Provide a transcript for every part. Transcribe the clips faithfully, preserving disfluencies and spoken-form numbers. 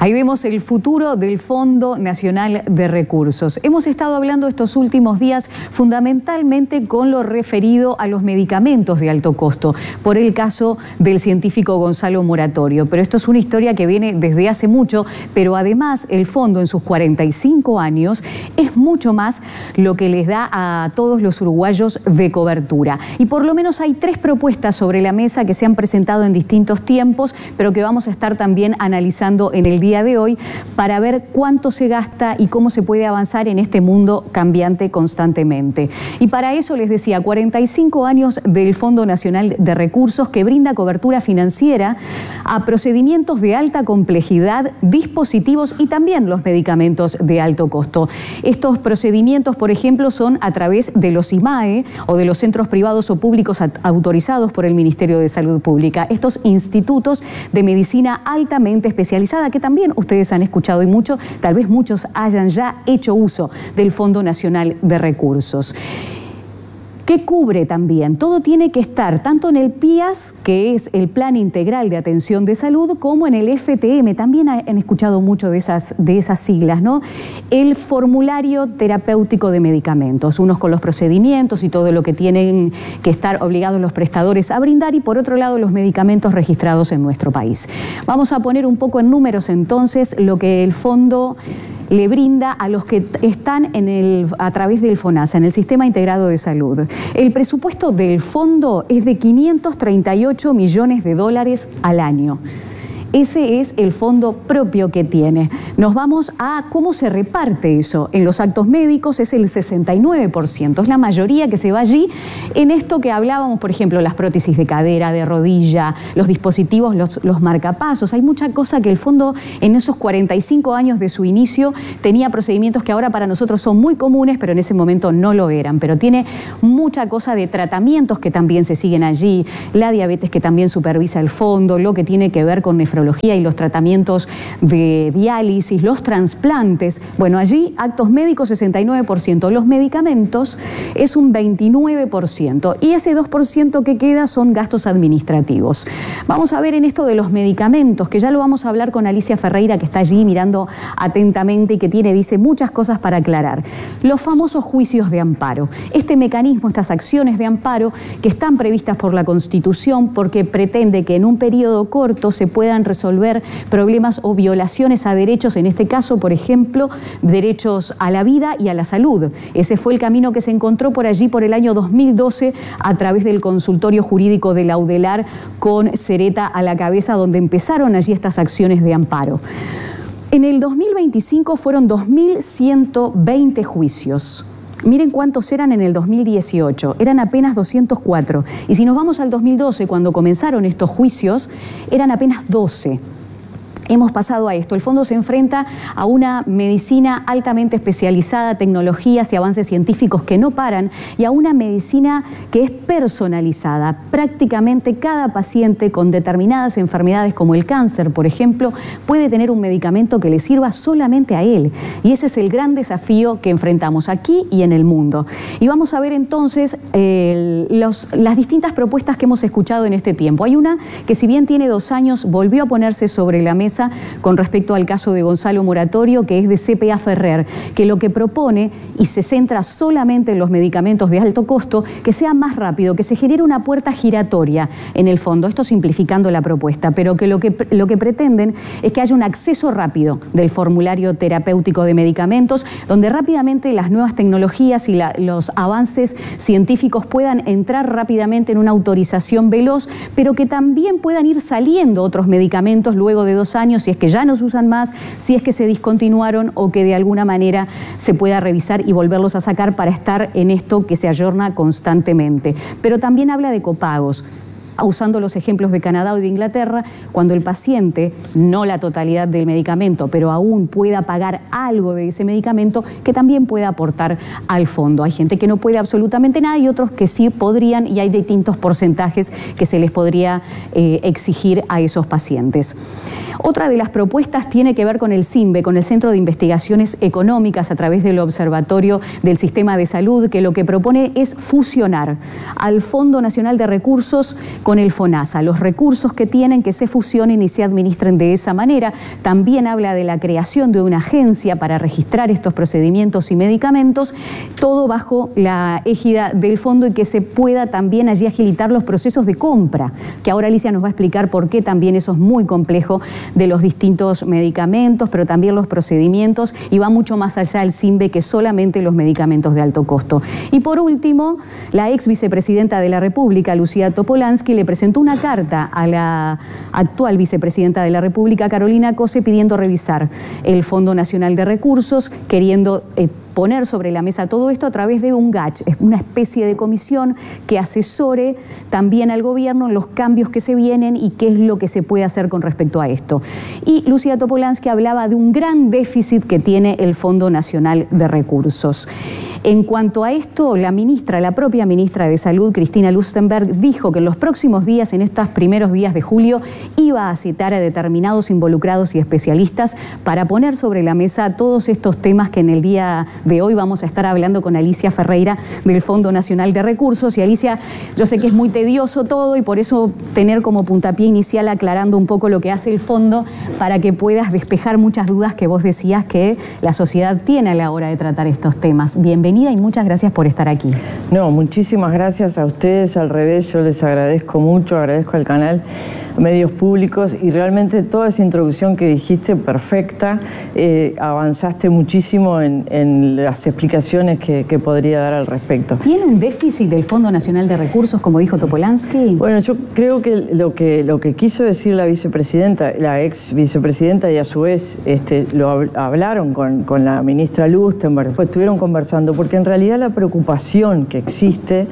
Ahí vemos el futuro del Fondo Nacional de Recursos. Hemos estado hablando estos últimos días fundamentalmente con lo referido a los medicamentos de alto costo, por el caso del científico Gonzalo Moratorio. Pero esto es una historia que viene desde hace mucho, pero además el fondo en sus cuarenta y cinco años es mucho más lo que les da a todos los uruguayos de cobertura. Y por lo menos hay tres propuestas sobre la mesa que se han presentado en distintos tiempos, pero que vamos a estar también analizando en el día de hoy para ver cuánto se gasta y cómo se puede avanzar en este mundo cambiante constantemente. Y para eso les decía, cuarenta y cinco años del Fondo Nacional de Recursos, que brinda cobertura financiera a procedimientos de alta complejidad, dispositivos y también los medicamentos de alto costo. Estos procedimientos, por ejemplo, son a través de los I M A E o de los centros privados o públicos autorizados por el Ministerio de Salud Pública, estos institutos de medicina altamente especializada que también ustedes han escuchado y mucho, tal vez muchos hayan ya hecho uso del Fondo Nacional de Recursos. ¿Qué cubre también? Todo tiene que estar tanto en el P I A S, que es el Plan Integral de Atención de Salud, como en el F T M. También han escuchado mucho de esas, de esas siglas, ¿no? El Formulario Terapéutico de Medicamentos, unos con los procedimientos y todo lo que tienen que estar obligados los prestadores a brindar, y por otro lado los medicamentos registrados en nuestro país. Vamos a poner un poco en números entonces lo que el fondo le brinda a los que están en el, a través del FONASA, en el Sistema Integrado de Salud. El presupuesto del fondo es de quinientos treinta y ocho millones de dólares al año. Ese es el fondo propio que tiene. Nos vamos a cómo se reparte eso. En los actos médicos es el sesenta y nueve por ciento, es la mayoría que se va allí. En esto que hablábamos, por ejemplo, las prótesis de cadera, de rodilla, los dispositivos, los, los marcapasos. Hay mucha cosa que el fondo en esos cuarenta y cinco años de su inicio tenía procedimientos que ahora para nosotros son muy comunes, pero en ese momento no lo eran. Pero tiene mucha cosa de tratamientos que también se siguen allí, la diabetes que también supervisa el fondo, lo que tiene que ver con nefrología y los tratamientos de diálisis, los trasplantes. Bueno, allí actos médicos sesenta y nueve por ciento, los medicamentos es un veintinueve por ciento y ese dos por ciento que queda son gastos administrativos. Vamos a ver en esto de los medicamentos, que ya lo vamos a hablar con Alicia Ferreira, que está allí mirando atentamente y que tiene, dice, muchas cosas para aclarar. Los famosos juicios de amparo, este mecanismo, estas acciones de amparo que están previstas por la Constitución porque pretende que en un periodo corto se puedan resolver problemas o violaciones a derechos, en este caso, por ejemplo, derechos a la vida y a la salud. Ese fue el camino que se encontró por allí por el año dos mil doce a través del consultorio jurídico de Laudelar con Cereta a la cabeza, donde empezaron allí estas acciones de amparo. En el dos mil veinticinco fueron dos mil ciento veinte juicios. Miren cuántos eran en el dos mil dieciocho, eran apenas doscientos cuatro. Y si nos vamos al dos mil doce, cuando comenzaron estos juicios, eran apenas doce. Hemos pasado a esto. El fondo se enfrenta a una medicina altamente especializada, tecnologías y avances científicos que no paran, y a una medicina que es personalizada. Prácticamente cada paciente con determinadas enfermedades como el cáncer, por ejemplo, puede tener un medicamento que le sirva solamente a él. Y ese es el gran desafío que enfrentamos aquí y en el mundo. Y vamos a ver entonces eh, los, las distintas propuestas que hemos escuchado en este tiempo. Hay una que, si bien tiene dos años, volvió a ponerse sobre la mesa con respecto al caso de Gonzalo Moratorio, que es de C P A Ferrer, que lo que propone, y se centra solamente en los medicamentos de alto costo, que sea más rápido, que se genere una puerta giratoria en el fondo, esto simplificando la propuesta, pero que lo que, lo que pretenden es que haya un acceso rápido del formulario terapéutico de medicamentos, donde rápidamente las nuevas tecnologías y la, los avances científicos puedan entrar rápidamente en una autorización veloz, pero que también puedan ir saliendo otros medicamentos luego de dos años, si es que ya no se usan más, si es que se discontinuaron o que de alguna manera se pueda revisar y volverlos a sacar para estar en esto que se ayorna constantemente. Pero también habla de copagos, usando los ejemplos de Canadá o de Inglaterra, cuando el paciente, no la totalidad del medicamento, pero aún pueda pagar algo de ese medicamento, que también pueda aportar al fondo. Hay gente que no puede absolutamente nada y otros que sí podrían, y hay distintos porcentajes que se les podría eh, exigir a esos pacientes. Otra de las propuestas tiene que ver con el CIMBE, con el Centro de Investigaciones Económicas, a través del Observatorio del Sistema de Salud, que lo que propone es fusionar al Fondo Nacional de Recursos con con el FONASA, los recursos que tienen, que se fusionen y se administren de esa manera. También habla de la creación de una agencia para registrar estos procedimientos y medicamentos, todo bajo la égida del fondo, y que se pueda también allí agilitar los procesos de compra, que ahora Alicia nos va a explicar por qué también eso es muy complejo, de los distintos medicamentos, pero también los procedimientos, y va mucho más allá del SINVE que solamente los medicamentos de alto costo. Y por último, la ex vicepresidenta de la República, Lucía Topolansky, le presentó una carta a la actual vicepresidenta de la República, Carolina Cose, pidiendo revisar el Fondo Nacional de Recursos, queriendo eh, poner sobre la mesa todo esto a través de un G A C H, una especie de comisión que asesore también al gobierno en los cambios que se vienen y qué es lo que se puede hacer con respecto a esto. Y Lucía Topolansky hablaba de un gran déficit que tiene el Fondo Nacional de Recursos. En cuanto a esto, la ministra, la propia ministra de Salud, Cristina Lustenberg, dijo que en los próximos días, en estos primeros días de julio, iba a citar a determinados involucrados y especialistas para poner sobre la mesa todos estos temas que en el día de hoy vamos a estar hablando con Alicia Ferreira del Fondo Nacional de Recursos. Y Alicia, yo sé que es muy tedioso todo, y por eso tener como puntapié inicial aclarando un poco lo que hace el fondo, para que puedas despejar muchas dudas que vos decías que la sociedad tiene a la hora de tratar estos temas. Bienvenida y muchas gracias por estar aquí. No, muchísimas gracias a ustedes, al revés, yo les agradezco mucho, agradezco al canal, medios públicos, y realmente toda esa introducción que dijiste, perfecta, eh, avanzaste muchísimo en, en las explicaciones que, que podría dar al respecto. ¿Tiene un déficit del Fondo Nacional de Recursos, como dijo Topolansky? Bueno, yo creo que lo que, lo que quiso decir la vicepresidenta, la ex vicepresidenta, y a su vez este, lo hablaron con, con la ministra Lustenberg, después estuvieron conversando, porque en realidad la preocupación que existe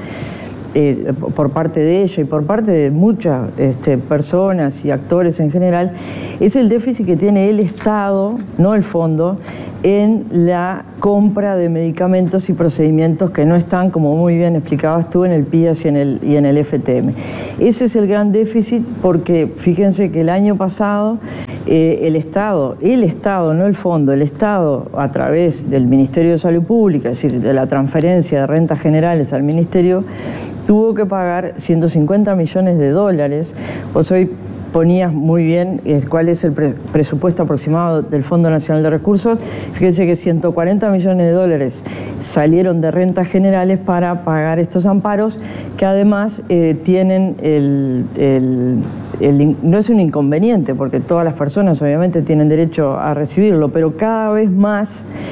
Eh, por parte de ella y por parte de muchas este, personas y actores en general, es el déficit que tiene el Estado, no el fondo, en la compra de medicamentos y procedimientos que no están, como muy bien explicabas tú, en el P I A S y en el, y en el F T M. Ese es el gran déficit, porque fíjense que el año pasado eh, el Estado, el Estado, no el fondo, el Estado, a través del Ministerio de Salud Pública, es decir, de la transferencia de rentas generales al Ministerio, tuvo que pagar ciento cincuenta millones de dólares. Vos hoy ponías muy bien eh, cuál es el pre presupuesto aproximado del Fondo Nacional de Recursos. Fíjense que ciento cuarenta millones de dólares salieron de rentas generales para pagar estos amparos, que además eh, tienen el, el, el... no es un inconveniente, porque todas las personas obviamente tienen derecho a recibirlo, pero cada vez más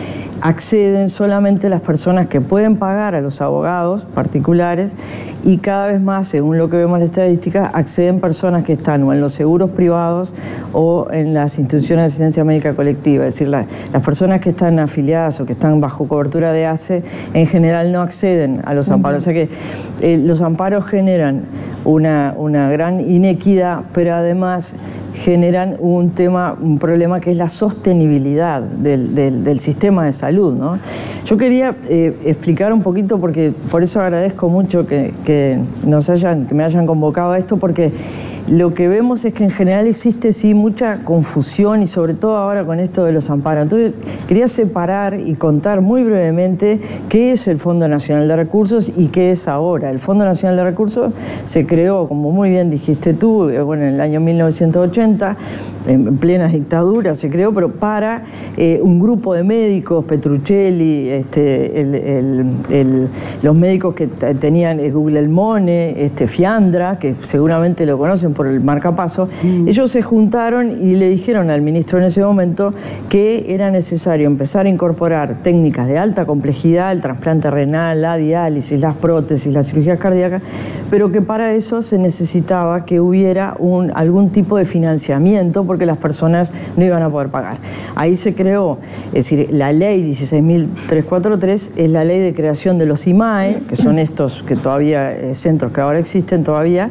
acceden solamente las personas que pueden pagar a los abogados particulares, y cada vez más, según lo que vemos en la estadística, acceden personas que están o en los seguros privados o en las instituciones de asistencia médica colectiva. Es decir, la, las personas que están afiliadas o que están bajo cobertura de A C E en general no acceden a los amparos. Uh-huh. O sea que eh, los amparos generan una, una gran inequidad, pero además generan un tema, un problema que es la sostenibilidad del, del, del sistema de salud, ¿no? Yo quería eh, explicar un poquito, porque por eso agradezco mucho que, que nos hayan, que me hayan convocado a esto, porque lo que vemos es que en general existe sí mucha confusión, y sobre todo ahora con esto de los amparos. Entonces quería separar y contar muy brevemente qué es el Fondo Nacional de Recursos y qué es ahora. El Fondo Nacional de Recursos se creó, como muy bien dijiste tú, bueno, en el año mil novecientos ochenta, en plena dictadura se creó, pero para eh, un grupo de médicos, Petruccelli, este, el, el, el, los médicos que tenían el Guglielmone, este, Fiandra, que seguramente lo conocen por el marcapaso, mm. ellos se juntaron y le dijeron al ministro en ese momento que era necesario empezar a incorporar técnicas de alta complejidad, el trasplante renal, la diálisis, las prótesis, las cirugías cardíacas, pero que para eso se necesitaba que hubiera un, algún tipo de financiamiento, porque las personas no iban a poder pagar. Ahí se creó, es decir, la ley dieciséis mil trescientos cuarenta y tres es la ley de creación de los I M A E, que son estos que todavía, eh, centros que ahora existen todavía,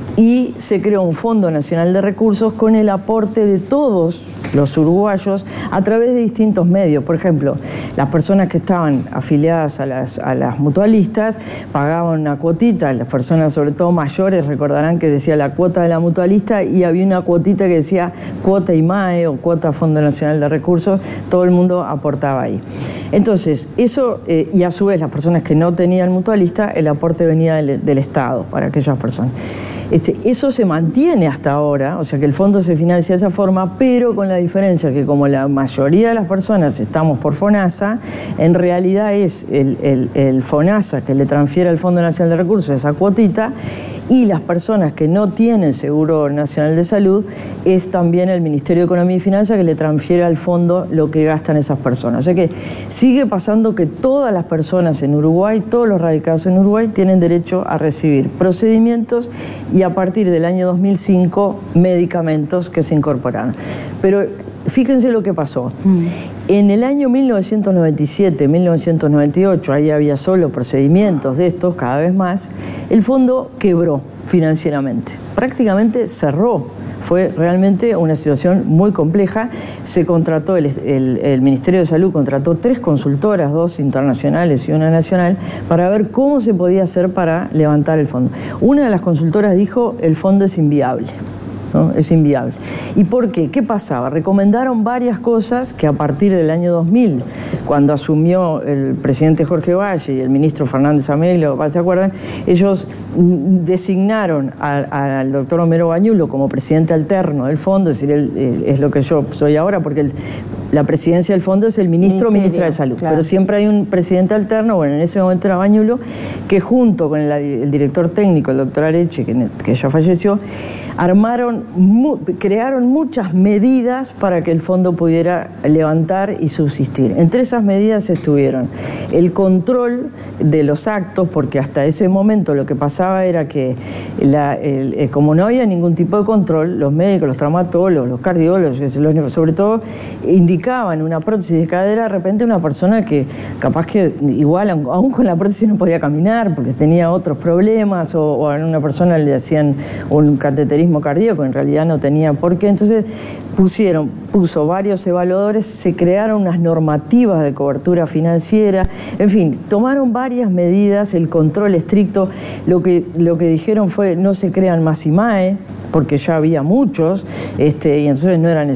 y se creó un Fondo Nacional de Recursos con el aporte de todos los uruguayos a través de distintos medios. Por ejemplo, las personas que estaban afiliadas a las, a las mutualistas pagaban una cuotita. Las personas, sobre todo mayores, recordarán que decía la cuota de la mutualista, y había una cuotita que decía cuota I M A E o cuota Fondo Nacional de Recursos. Todo el mundo aportaba ahí. Entonces, eso, eh, y a su vez las personas que no tenían mutualista, el aporte venía del, del Estado para aquellas personas. Este, eso se mantiene hasta ahora, o sea que el fondo se financia de esa forma, pero con la diferencia que como la mayoría de las personas estamos por FONASA, en realidad es el, el, el FONASA que le transfiere al Fondo Nacional de Recursos esa cuotita, y las personas que no tienen Seguro Nacional de Salud es también el Ministerio de Economía y Finanzas que le transfiere al fondo lo que gastan esas personas. O sea que sigue pasando que todas las personas en Uruguay, todos los radicados en Uruguay tienen derecho a recibir procedimientos y a partir del año dos mil cinco medicamentos que se incorporaron. Pero fíjense lo que pasó. Mm. En el año mil novecientos noventa y siete, mil novecientos noventa y ocho, ahí había solo procedimientos de estos, cada vez más, el fondo quebró financieramente, prácticamente cerró. Fue realmente una situación muy compleja. Se contrató, el, el, el Ministerio de Salud contrató tres consultoras, dos internacionales y una nacional, para ver cómo se podía hacer para levantar el fondo. Una de las consultoras dijo, el fondo es inviable. ¿No? Es inviable. ¿Y por qué? ¿Qué pasaba? Recomendaron varias cosas que a partir del año dos mil, cuando asumió el presidente Jorge Valle y el ministro Fernández Ameglio, ¿se acuerdan? Ellos designaron a, al doctor Homero Bañulo como presidente alterno del fondo, es decir, él, él, es lo que yo soy ahora, porque el, la presidencia del fondo es el ministro o ministra de Salud, claro. Pero siempre hay un presidente alterno, bueno, en ese momento era Bañulo, que junto con el, el director técnico, el doctor Areche, que, que ya falleció, armaron, mu, crearon muchas medidas para que el fondo pudiera levantar y subsistir. Entre esas medidas estuvieron el control de los actos, porque hasta ese momento lo que pasaba era que, la, el, el, como no había ningún tipo de control, los médicos, los traumatólogos, los cardiólogos, los, sobre todo, indicaban una prótesis de cadera, de repente una persona que capaz que igual, aún con la prótesis no podía caminar, porque tenía otros problemas, o, o a una persona le hacían un cateterismo cardíaco, en realidad no tenía por qué. Entonces pusieron, puso varios evaluadores, se crearon unas normativas de cobertura financiera, en fin, tomaron varias medidas, el control estricto. Lo que, lo que dijeron fue no se crean más I M A E, porque ya había muchos, este, y entonces no era necesario